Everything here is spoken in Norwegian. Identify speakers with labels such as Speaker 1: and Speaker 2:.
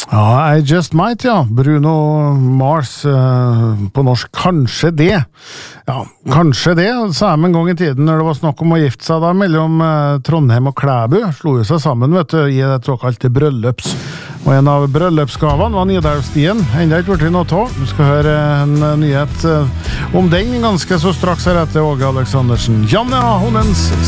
Speaker 1: Ja, I Just Might, ja. Bruno Mars på norsk. Kanskje det. Ja, kanskje det. Så en gang I tiden når det var snakk om å gifte seg da, mellom Trondheim og Klæbu, slo jo seg sammen, vet du, I det såkalte brøllups. Og en av brøllupsgavene var Nidarvstien. Enda ikke vært noe av. Du skal høre en nyhet om den ganske så straks her etter Åge Aleksandersen. Janne Ahonens